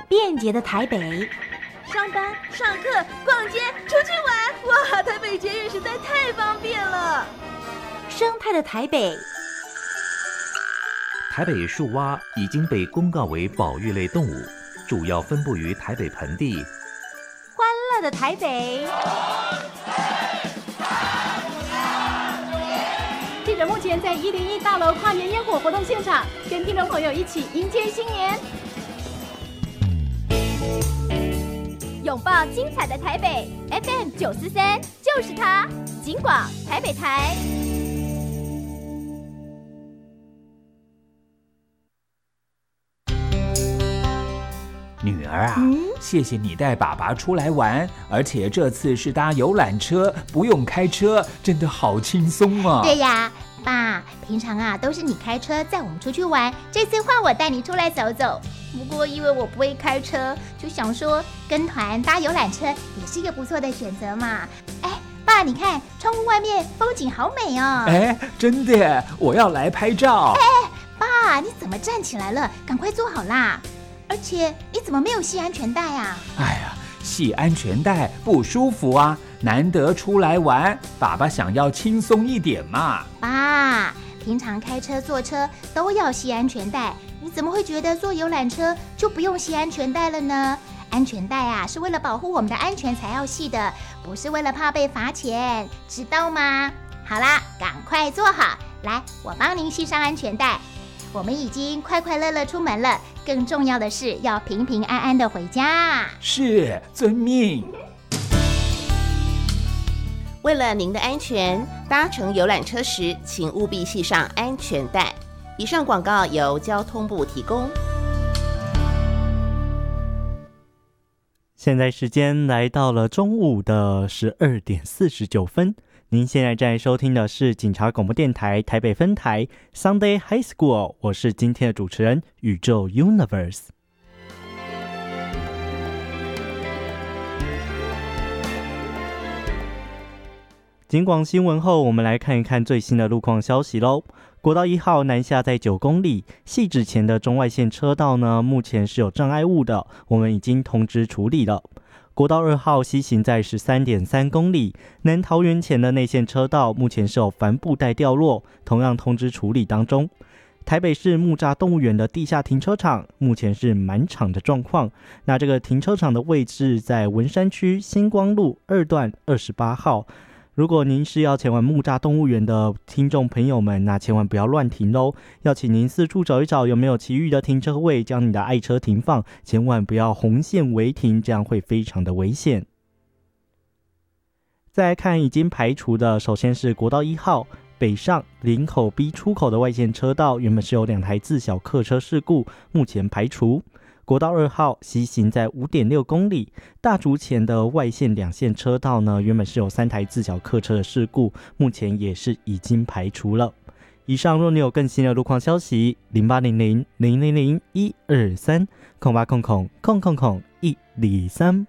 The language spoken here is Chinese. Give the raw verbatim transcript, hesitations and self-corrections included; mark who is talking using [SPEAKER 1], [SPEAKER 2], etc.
[SPEAKER 1] 便捷的台北。
[SPEAKER 2] 上班、上课、逛街、出去玩，哇，台北捷运实在太方便了。
[SPEAKER 1] 生态的台北。
[SPEAKER 3] 台北树蛙已经被公告为保育类动物，主要分布于台北盆地。
[SPEAKER 1] 欢乐的台北。
[SPEAKER 4] 记者目前在一零一大楼跨年烟火活动现场，跟听众朋友一起迎接新年，
[SPEAKER 5] 拥抱精彩的台北 F M 九四三就是它，警广台北台。
[SPEAKER 6] 女儿啊，
[SPEAKER 1] 嗯，
[SPEAKER 6] 谢谢你带爸爸出来玩，而且这次是搭游览车，不用开车，真的好轻松啊。
[SPEAKER 7] 对呀，爸，平常啊都是你开车载我们出去玩，这次换我带你出来走走。不过因为我不会开车，就想说跟团搭游览车也是一个不错的选择嘛。哎，爸，你看窗户外面风景好美哦。
[SPEAKER 6] 哎，真的，我要来拍照。
[SPEAKER 7] 哎，爸，你怎么站起来了？赶快坐好啦。而且你怎么没有系安全带啊？
[SPEAKER 6] 哎呀，系安全带不舒服啊，难得出来玩，爸爸想要轻松一点嘛。
[SPEAKER 7] 爸，平常开车坐车都要系安全带，你怎么会觉得坐游览车就不用系安全带了呢？安全带啊是为了保护我们的安全才要系的，不是为了怕被罚钱，知道吗？好啦，赶快坐好，来，我帮您系上安全带。我们已经快快乐乐出门了，更重要的是要平平安安的回家。
[SPEAKER 6] 是，遵命。
[SPEAKER 2] 为了您的安全，搭乘游览车时请务必系上安全带。以上广告由交通部提供。
[SPEAKER 8] 现在时间来到了中午的十二点四十九分。您现在在收听的是警察广播电台台北分台 Sunday High School， 我是今天的主持人宇宙 Universe。警广新闻后，我们来看一看最新的路况消息喽。国道一号南下在九公里，汐止前的中外线车道呢，目前是有障碍物的，我们已经通知处理了。国道二号西行在 十三点三公里，南桃园前的内线车道目前是有帆布袋掉落，同样通知处理当中。台北市木栅动物园的地下停车场目前是满场的状况，那这个停车场的位置在文山区星光路二段二十八号。如果您是要前往木栅动物园的听众朋友们，那千万不要乱停咯，要请您四处找一找有没有其余的停车位，将你的爱车停放，千万不要红线违停，这样会非常的危险。再来看已经排除的，首先是国道一号北上林口 B 出口的外线车道，原本是有两台自小客车事故，目前排除。国道二号西行在 五点六公里，大竹前的外线两线车道呢，原本是有三台自小客车的事故，目前也是已经排除了。以上若你有更新的路况消息，零八零零零零零一二三空八空空空空空一二三。